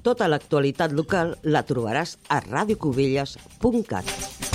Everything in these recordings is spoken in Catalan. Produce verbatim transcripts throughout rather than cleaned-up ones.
Tota l'actualitat local la trobaràs a radio cubelles punt cat.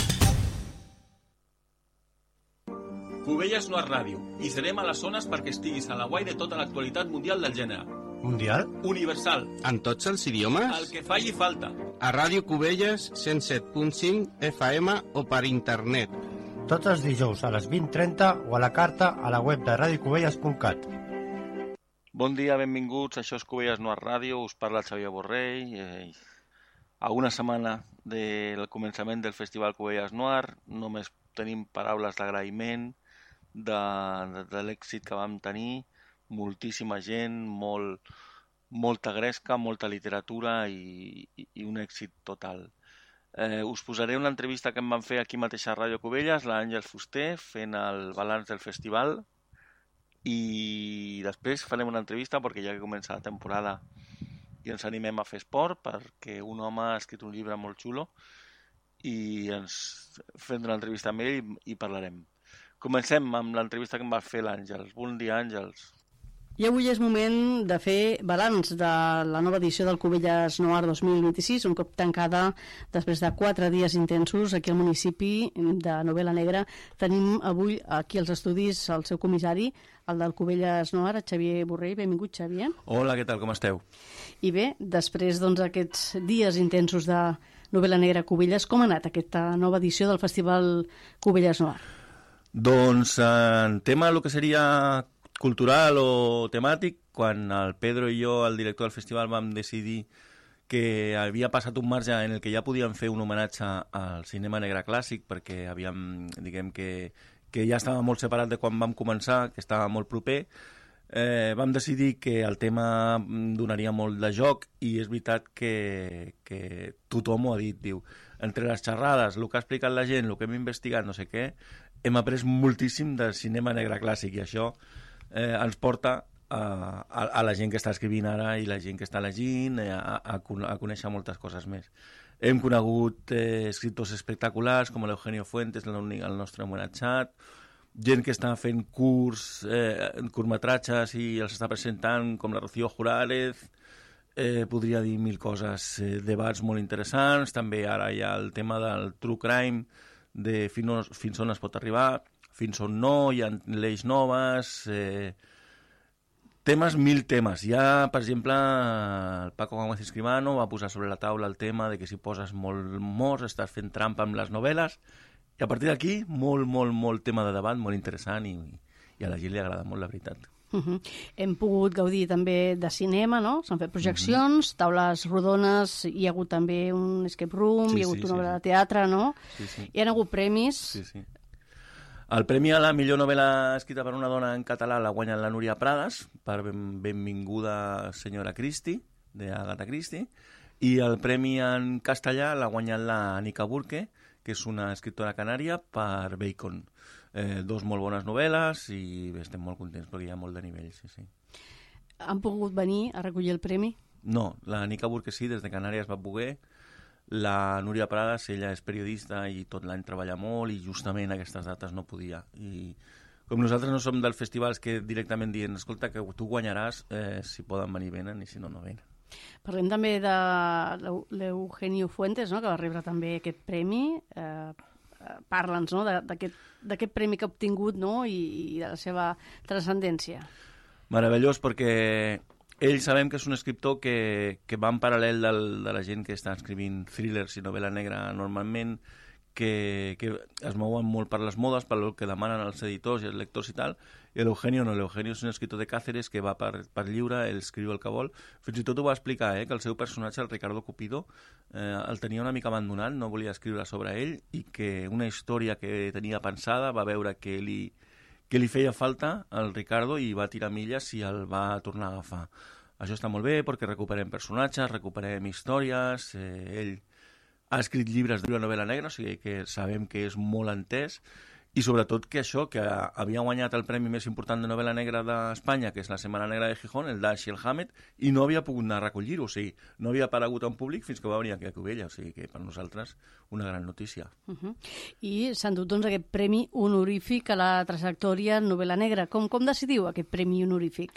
Cubelles Noir Ràdio. I serem a les zones perquè estiguis a la guai de tota l'actualitat mundial del gènere. Mundial? Universal. En tots els idiomes? El que faci falta. A Ràdio Cubelles, cent set punt cinc F M o per internet. Tots els dijous a les vint trenta o a la carta a la web de radio cubelles punt cat. Bon dia, benvinguts. Això és Cubelles Noir Ràdio. Us parla el Xavier Borrell. Eh, a una setmana del començament del Festival Cubelles Noir només tenim paraules d'agraïment de, de, de l'èxit que vam tenir. Moltíssima gent, molt, molta gresca, molta literatura i, i, i un èxit total. Eh, us posaré una entrevista que em van fer aquí mateix a Ràdio Cubelles, l'Àngels Fuster, fent el balanç del festival, i després farem una entrevista perquè ja que comença la temporada i ens animem a fer esport perquè un home ha escrit un llibre molt xulo i ens fem una entrevista amb ell i, i parlarem. Comencem amb l'entrevista que em va fer l'Àngels. Bon dia, Àngels. I avui és moment de fer balanç de la nova edició del Cubelles Noir dos mil vint-i-sis, un cop tancada després de quatre dies intensos aquí al municipi de Novel·la Negra. Tenim avui aquí als estudis el seu comissari, el del Cubelles Noir, Xavier Borrell. Benvingut, Xavier. Hola, què tal, com esteu? I bé, després doncs, aquests dies intensos de Novel·la Negra a Cubelles, com ha anat aquesta nova edició del Festival Cubelles Noir? Doncs en tema el que seria cultural o temàtic, quan el Pedro i jo, el director del festival, vam decidir que havia passat un marge en el que ja podíem fer un homenatge al cinema negre clàssic, perquè havíem, diguem que, que ja estava molt separat de quan vam començar, que estava molt proper, eh, vam decidir que el tema donaria molt de joc i és veritat que, que tothom ho ha dit, diu, entre les xerrades, el que ha explicat la gent, el que hem investigat, no sé què, hem après moltíssim del cinema negre clàssic i això Eh, ens porta a, a, a la gent que està escrivint ara i la gent que està llegint eh, a, a, a conèixer moltes coses més. Hem conegut eh, escriptors espectaculars com l'Eugenio Fuentes, el, el nostre homenatjat, gent que està fent curs, eh, curtmetratges i els està presentant, com la Rocío Jurárez, eh, podria dir mil coses, eh, debats molt interessants, també ara hi ha el tema del true crime, de fins, fins on es pot arribar, fins on no, hi ha lleis noves, eh, temes, mil temes. Ja, per exemple, el Paco Gómez Escribano va posar sobre la taula el tema de que si poses molt morts estàs fent trampa amb les novel·les, i a partir d'aquí, molt, molt, molt tema de debat, molt interessant, i, i a la gent li agrada molt, la veritat. Uh-huh. Hem pogut gaudir també de cinema, no? S'han fet projeccions, uh-huh. taules rodones, hi ha hagut també un escape room, sí, hi ha hagut sí, una obra sí. de teatre, no? Sí, sí. Hi ha hagut premis. Sí, sí. El premi a la millor novel·la escrita per una dona en català l'ha guanyat la Núria Prades per ben, Benvinguda senyora Christie, d'Agatha Christie, i el premi en castellà l'ha guanyat la Anika Burke, que és una escriptora canària, per Bacon. Eh, dos molt bones novel·les i bé, estem molt contents perquè hi ha molt de nivell. Sí, sí. Han pogut venir a recollir el premi? No, la Anika Burke sí, des de Canàries va poder. La Núria Prades, ella és periodista i tot l'any treballa molt i justament aquestes dates no podia. I com nosaltres no som dels festivals que directament diuen escolta, que tu guanyaràs, eh, si poden venir venen i si no, no venen. Parlem també de l'Eugenio Fuentes, no?, que va rebre també aquest premi. Eh, Parla'ns, no?, d'aquest premi que ha obtingut, no?, i, i de la seva transcendència. Meravellós, perquè ell sabem que és un escriptor que, que va en paral·lel del, de la gent que està escrivint thrillers i novel·la negra normalment, que, que es mouen molt per les modes, per el que demanen els editors i els lectors i tal, i l'Eugenio no, l'Eugenio és un escriptor de Càceres que va per, per lliure, ell escriu el que vol. Fins i tot ho va explicar, eh, que el seu personatge, el Ricardo Cupido, eh, el tenia una mica abandonat, no volia escriure sobre ell, i que una història que tenia pensada va veure que li que li feia falta al Ricardo i va tirar milles i el va tornar a agafar. Això està molt bé perquè recuperem personatges, recuperem històries, eh, ell ha escrit llibres de novel·la negra, o sigui que sabem que és molt entès, i sobretot que això, que havia guanyat el premi més important de novel·la negra d'Espanya, que és la Setmana Negra de Gijón, el Dash i el Hamed, i no havia pogut anar a recollir-ho, o sigui, no havia aparegut en públic fins que va venir aquí a Cubelles, o sigui que per nosaltres una gran notícia. Uh-huh. I s'ha endut doncs aquest premi honorífic a la trajectòria novel·la negra. Com, com decidiu aquest premi honorífic?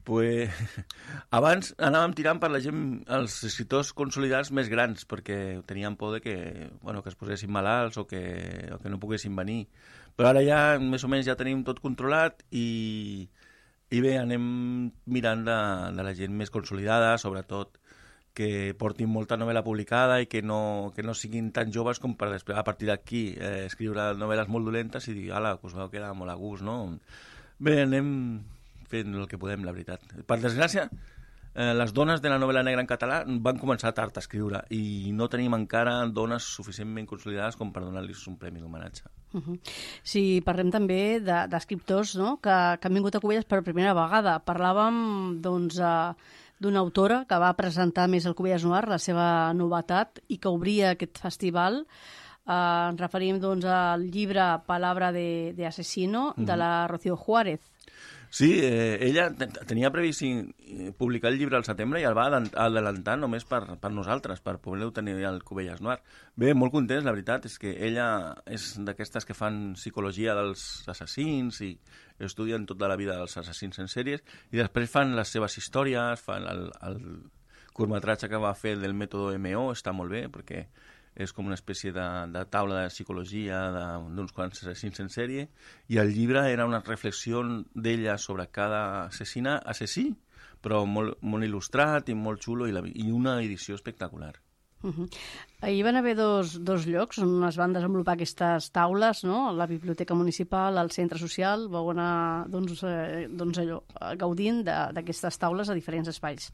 Pues, abans anàvem tirant per la gent, els escriptors consolidats més grans, perquè teníem por de que, bueno, que es posessin malalts o que, o que no poguessin venir. Però ara ja, més o menys, ja tenim tot controlat i, i bé, anem mirant de, de la gent més consolidada, sobretot que portin molta novel·la publicada i que no, que no siguin tan joves com per després, a partir d'aquí, eh, escriure novel·les molt dolentes i dir, ala, que us veu quedar molt a gust, no? Bé, anem fent el que podem, la veritat. Per desgràcia, eh, les dones de la novel·la negra en català van començar tard a escriure i no tenim encara dones suficientment consolidades com per donar-los un premi d'homenatge. Uh -huh. Sí, parlem també d'escriptors de, no? que, que han vingut a Cubelles per primera vegada. Parlàvem doncs, uh, d'una autora que va presentar més al Cubelles Noir, la seva novetat, i que obria aquest festival. Uh, ens referim doncs, al llibre Palabra de, de Asesino, uh-huh. de la Rocío Juárez. Sí, eh, ella tenia previst publicar el llibre al setembre i el va adelantar només per, per nosaltres, per poder-ho tenir al Cubelles Noir. Bé, molt contents, la veritat, és que ella és d'aquestes que fan psicologia dels assassins i estudien tota la vida dels assassins en sèries i després fan les seves històries, fan el, el curtmetratge que va fer del mètode M O, està molt bé, perquè és com una espècie de, de taula de psicologia d'uns quants assassins en sèrie, i el llibre era una reflexió d'ella sobre cada assassina, assassí, però molt, molt il·lustrat i molt xulo, i, la, i una edició espectacular. Uh-huh. Ahir van haver dos, dos llocs on es van desenvolupar aquestes taules, no? La Biblioteca Municipal, el Centre Social, vau anar doncs, eh, doncs allò, gaudint d'aquestes taules a diferents espais.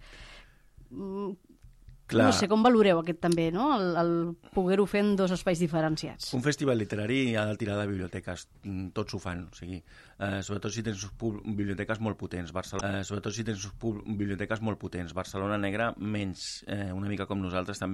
Mm. Clar. No sé, com valoreu aquest també, no? El, el poder-ho fer en dos espais diferenciats. Un festival literari ha de tirar de biblioteques, tots ho fan, o sigui, eh, sobretot si tens biblioteques molt potents, Barcelona, eh, sobretot si tens biblioteques molt potents, Barcelona Negra menys, eh, una mica com nosaltres també.